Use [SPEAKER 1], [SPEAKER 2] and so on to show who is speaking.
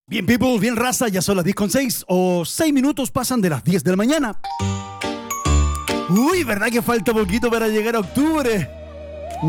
[SPEAKER 1] Bien, people, bien raza, ya son las 10:06 o 6 minutos pasan de las 10 de la mañana. Uy, ¿verdad que falta poquito para llegar a octubre?